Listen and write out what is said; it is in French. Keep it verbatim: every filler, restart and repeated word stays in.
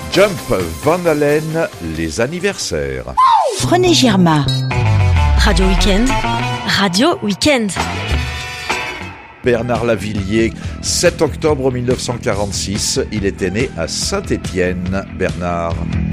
Jump, Van Halen, les anniversaires. René Girma. Radio Week-end. Radio Week-end. Bernard Lavilliers, sept octobre mille neuf cent quarante-six, il était né à Saint-Étienne. Bernard.